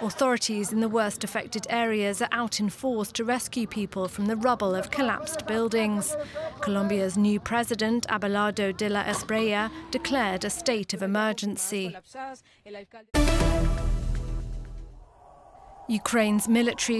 Authorities in the worst affected areas are out in force to rescue people from the rubble of collapsed buildings. Colombia's new president, Abelardo de la Espriella, declared a state of emergency. Ukraine's military